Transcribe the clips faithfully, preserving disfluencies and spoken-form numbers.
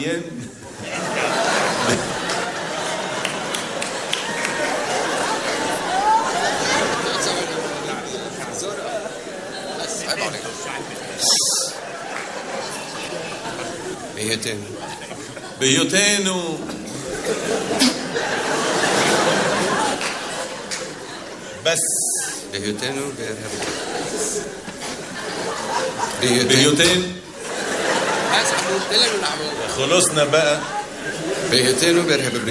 מעיין. בהיותנו. בהיותנו. בס. בהיותנו בארה"ב. בהיותנו. خلصنا بقى. בהיותנו בארה"ב.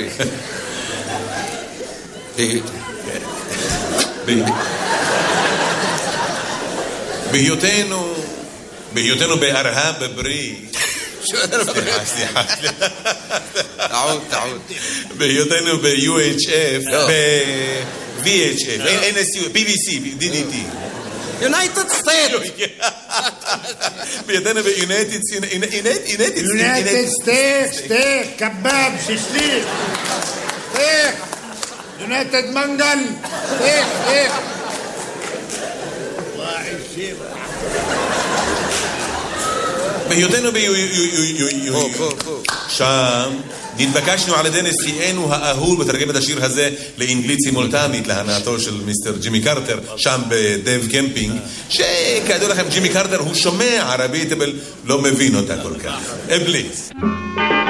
בהיותנו. בהיותנו בארה"ב בריא. סליחה, סליחה. تعود تعود. בהיותנו ב-U H F, ב-V H F, N S U, B B C, D D T. United States. בהיותנו ב-United United United States, steak, kebab, shishlik, steak, United Mangal, steak, steak. واحد شيبة. בהיותנו שם נתבקשנו על ידי נשיאנו האהוב בתרגם את השיר הזה לאנגלית סימולטנית להנאתו של מיסטר ג'ימי קרטר שם בדב קמפינג, שכידוע לכם ג'ימי קרטר הוא שומע ערבית אבל לא מבין אותה כל כך. בליז